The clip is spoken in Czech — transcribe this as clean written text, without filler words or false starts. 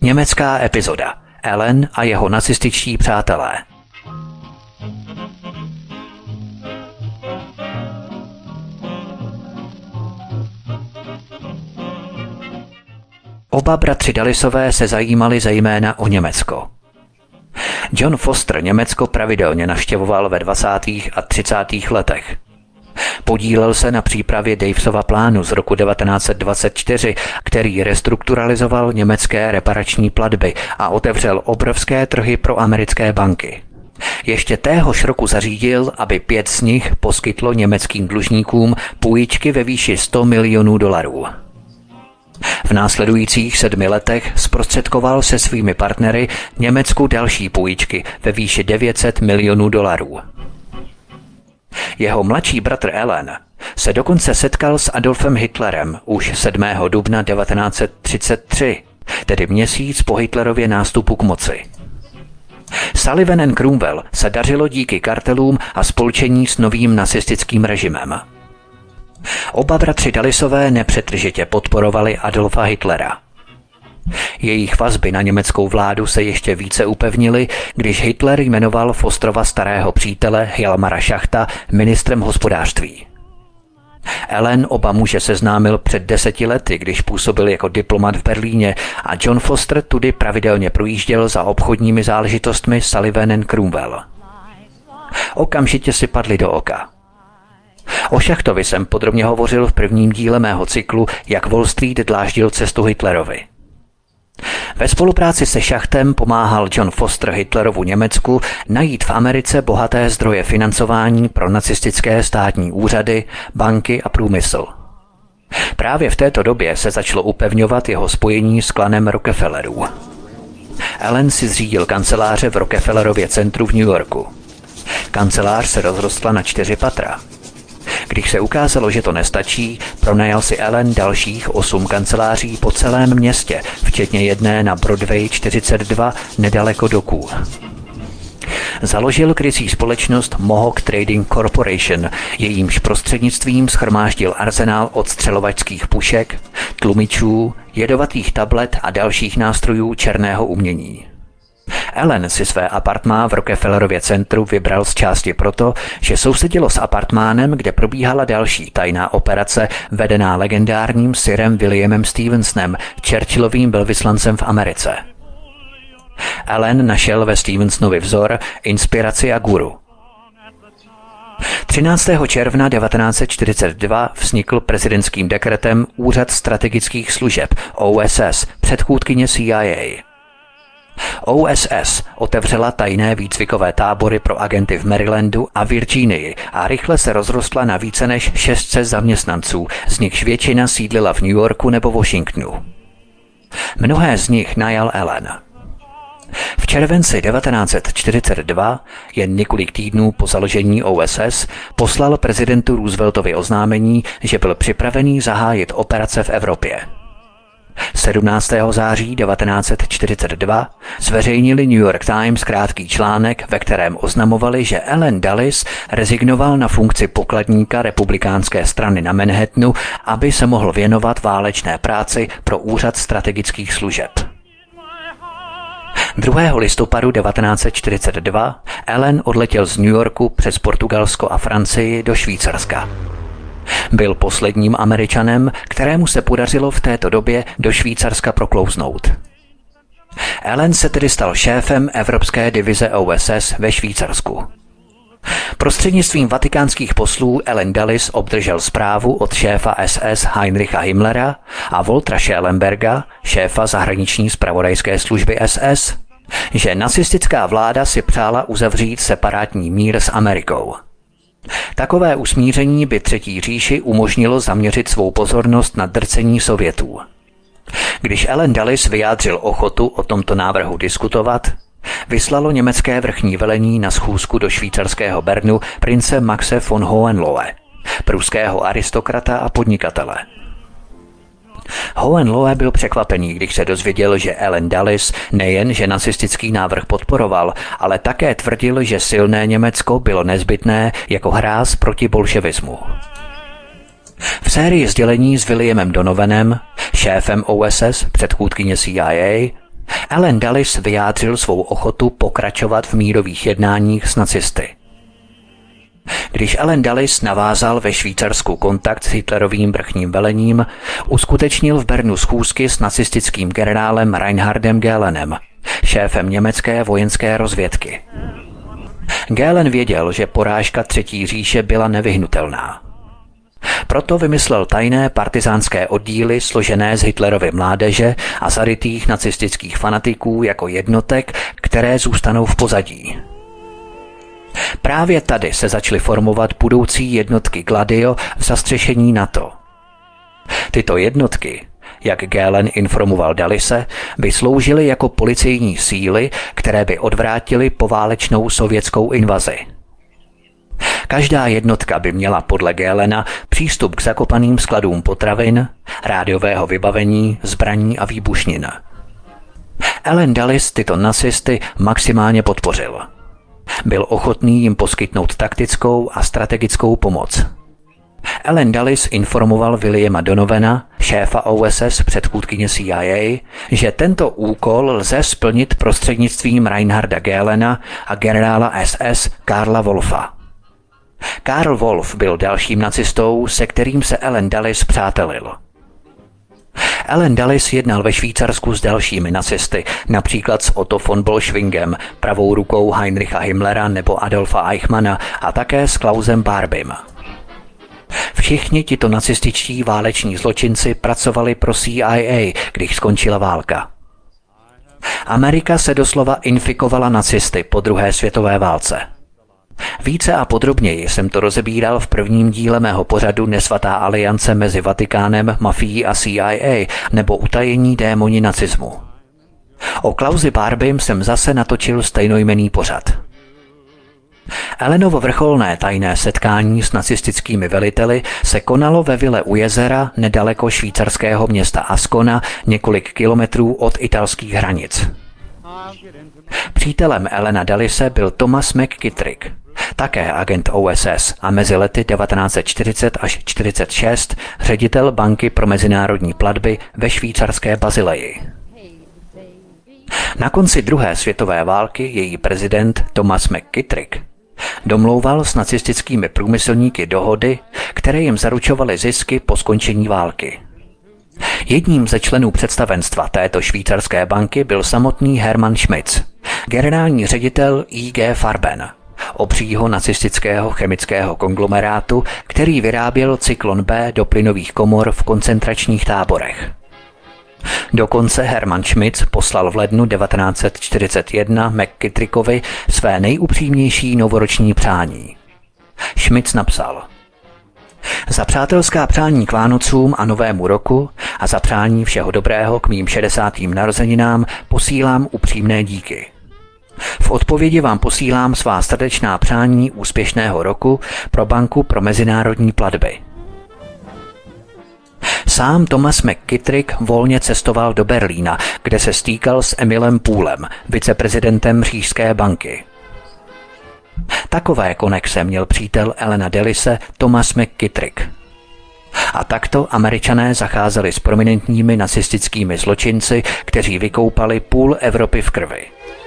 Německá epizoda. Ellen a jeho nacističtí přátelé. Oba bratři Dullisové se zajímali zejména o Německo. John Foster Německo pravidelně navštěvoval ve 20. a 30. letech. Podílel se na přípravě Davesova plánu z roku 1924, který restrukturalizoval německé reparační platby a otevřel obrovské trhy pro americké banky. Ještě téhož roku zařídil, aby 5 z nich poskytlo německým dlužníkům půjčky ve výši $100 milionů. V následujících 7 letech zprostředkoval se svými partnery Německu další půjčky ve výši $900 milionů. Jeho mladší bratr Ellen se dokonce setkal s Adolfem Hitlerem už 7. dubna 1933, tedy měsíc po Hitlerově nástupu k moci. Sullivan and Cromwell se dařilo díky kartelům a spolčení s novým nacistickým režimem. Oba bratři Dullisové nepřetržitě podporovali Adolfa Hitlera. Jejich vazby na německou vládu se ještě více upevnily, když Hitler jmenoval Fosterova starého přítele Hjalmara Schachta ministrem hospodářství. Ellen oba muže seznámil před 10 lety, když působil jako diplomat v Berlíně a John Foster tudy pravidelně projížděl za obchodními záležitostmi Sullivan and Cromwell. Okamžitě si padli do oka. O Schachtovi jsem podrobně hovořil v prvním díle mého cyklu Jak Wall Street dláždil cestu Hitlerovi. Ve spolupráci se Schachtem pomáhal John Foster Hitlerovu Německu najít v Americe bohaté zdroje financování pro nacistické státní úřady, banky a průmysl. Právě v této době se začalo upevňovat jeho spojení s klanem Rockefellerů. Ellen si zřídil kanceláře v Rockefellerově centru v New Yorku. Kancelář se rozrostla na 4 patra. Když se ukázalo, že to nestačí, pronajal si Ellen dalších 8 kanceláří po celém městě, včetně jedné na Broadway 42 nedaleko doků. Založil krycí společnost Mohawk Trading Corporation, jejímž prostřednictvím shromáždil arzenál odstřelovačských pušek, tlumičů, jedovatých tablet a dalších nástrojů černého umění. Ellen si své apartmá v Rockefellerově centru vybral z části proto, že sousedilo s apartmánem, kde probíhala další tajná operace vedená legendárním sirem Williamem Stevensonem, Churchillovým velvyslancem v Americe. Ellen našel ve Stevensonovi vzor, inspiraci a guru. 13. června 1942 vznikl prezidentským dekretem Úřad strategických služeb OSS, předchůdkyně CIA. OSS otevřela tajné výcvikové tábory pro agenty v Marylandu a Virginii a rychle se rozrostla na více než 600 zaměstnanců, z nichž většina sídlila v New Yorku nebo Washingtonu. Mnohé z nich najal Ellen. V červenci 1942, jen několik týdnů po založení OSS, poslal prezidentu Rooseveltovi oznámení, že byl připravený zahájit operace v Evropě. 17. září 1942 zveřejnili New York Times krátký článek, ve kterém oznamovali, že Allen Dulles rezignoval na funkci pokladníka republikánské strany na Manhattanu, aby se mohl věnovat válečné práci pro Úřad strategických služeb. 2. listopadu 1942 Allen odletěl z New Yorku přes Portugalsko a Francii do Švýcarska. Byl posledním Američanem, kterému se podařilo v této době do Švýcarska proklouznout. Allen se tedy stal šéfem Evropské divize OSS ve Švýcarsku. Prostřednictvím vatikánských poslů Allen Dulles obdržel zprávu od šéfa SS Heinricha Himmlera a Waltera Schellenberga, šéfa zahraniční zpravodajské služby SS, že nacistická vláda si přála uzavřít separátní mír s Amerikou. Takové usmíření by Třetí říši umožnilo zaměřit svou pozornost na drcení Sovětů. Když Allen Dulles vyjádřil ochotu o tomto návrhu diskutovat, vyslalo německé vrchní velení na schůzku do švýcarského Bernu prince Maxe von Hohenlohe, pruského aristokrata a podnikatele. Hohenlohe byl překvapený, když se dozvěděl, že Allen Dulles nejen že nacistický návrh podporoval, ale také tvrdil, že silné Německo bylo nezbytné jako hráz proti bolševismu. V sérii sdělení s Williamem Donovanem, šéfem OSS, předchůdkyně CIA, Allen Dulles vyjádřil svou ochotu pokračovat v mírových jednáních s nacisty. Když Allen Dulles navázal ve Švýcarsku kontakt s Hitlerovým vrchním velením, uskutečnil v Bernu schůzky s nacistickým generálem Reinhardem Göhlenem, šéfem německé vojenské rozvědky. Göhlen věděl, že porážka Třetí říše byla nevyhnutelná. Proto vymyslel tajné partizánské oddíly složené z Hitlerovy mládeže a zarytých nacistických fanatiků jako jednotek, které zůstanou v pozadí. Právě tady se začaly formovat budoucí jednotky Gladio v zastřešení NATO. Tyto jednotky, jak Göhlen informoval Dullese, by sloužily jako policejní síly, které by odvrátily poválečnou sovětskou invazi. Každá jednotka by měla podle Göhlena přístup k zakopaným skladům potravin, rádiového vybavení, zbraní a výbušnin. Allen Dulles tyto nacisty maximálně podpořil. Byl ochotný jim poskytnout taktickou a strategickou pomoc. Allen Dulles informoval Williama Donovana, šéfa OSS předchůdkyně CIA, že tento úkol lze splnit prostřednictvím Reinharda Göhlena a generála SS Karla Wolfa. Karl Wolf byl dalším nacistou, se kterým se Allen Dulles přátelil. Allen Dulles jednal ve Švýcarsku s dalšími nacisty, například s Otto von Bolschwingem, pravou rukou Heinricha Himmlera nebo Adolfa Eichmanna a také s Klausem Barbim. Všichni tito nacističtí váleční zločinci pracovali pro CIA, když skončila válka. Amerika se doslova infikovala nacisty po druhé světové válce. Více a podrobněji jsem to rozebíral v prvním díle mého pořadu Nesvatá aliance mezi Vatikánem, mafií a CIA nebo Utajení démoni nacismu. O Klausi Barbim jsem zase natočil stejnojmenný pořad. Allenovo vrcholné tajné setkání s nacistickými veliteli se konalo ve vile u jezera nedaleko švýcarského města Ascona několik kilometrů od italských hranic. Přítelem Allena Dullese byl Thomas McKittrick, také agent OSS a mezi lety 1940 až 1946 ředitel Banky pro mezinárodní platby ve švýcarské Basileji. Na konci druhé světové války její prezident Thomas McKittrick domlouval s nacistickými průmyslníky dohody, které jim zaručovaly zisky po skončení války. Jedním ze členů představenstva této švýcarské banky byl samotný Hermann Schmitz, generální ředitel IG Farben, obřího nacistického chemického konglomerátu, který vyráběl cyklon B do plynových komor v koncentračních táborech. Dokonce Hermann Schmitz poslal v lednu 1941 McKittrickovi své nejupřímnější novoroční přání. Schmitz napsal: Za přátelská přání k Vánocům a Novému roku a za přání všeho dobrého k mým 60. narozeninám posílám upřímné díky. V odpovědi vám posílám svá srdečná přání úspěšného roku pro Banku pro mezinárodní platby. Sám Thomas McKittrick volně cestoval do Berlína, kde se stýkal s Emilem Poolem, viceprezidentem Říšské banky. Takové konexe měl přítel Allena Dullese Thomas McKittrick. A takto Američané zacházeli s prominentními nacistickými zločinci, kteří vykoupali půl Evropy v krvi.